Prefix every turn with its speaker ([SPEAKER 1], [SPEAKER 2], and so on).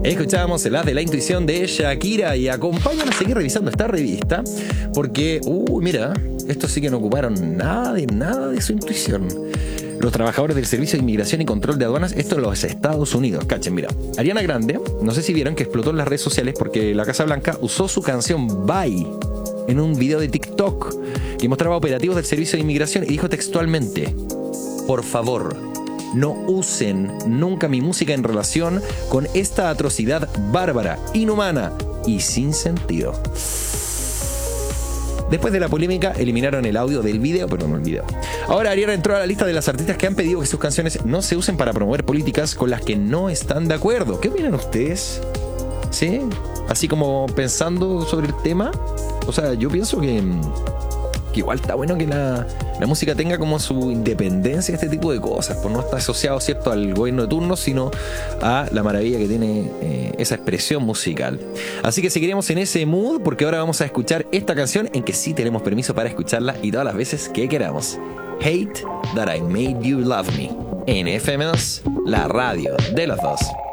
[SPEAKER 1] Escuchábamos el Haz de la Intuición de Shakira y acompáñanos a seguir revisando esta revista porque, mira, estos sí que no ocuparon nada de su intuición. Los trabajadores del Servicio de Inmigración y Control de Aduanas, esto en los Estados Unidos. Cachen, mira, Ariana Grande, no sé si vieron que explotó en las redes sociales porque la Casa Blanca usó su canción Bye en un video de TikTok que mostraba operativos del Servicio de Inmigración y dijo textualmente: por favor, no usen nunca mi música en relación con esta atrocidad bárbara, inhumana y sin sentido. Después de la polémica, eliminaron el audio del video, pero no el video. Ahora Ariana entró a la lista de las artistas que han pedido que sus canciones no se usen para promover políticas con las que no están de acuerdo. ¿Qué opinan ustedes? ¿Sí? Así como pensando sobre el tema. O sea, yo pienso que igual está bueno que la música tenga como su independencia, este tipo de cosas, pues no está asociado, ¿cierto?, al gobierno de turno, sino a la maravilla que tiene esa expresión musical. Así que seguiremos en ese mood porque ahora vamos a escuchar esta canción en que sí tenemos permiso para escucharla y todas las veces que queramos. Hate That I Made You Love Me, en FM2, la radio de los dos.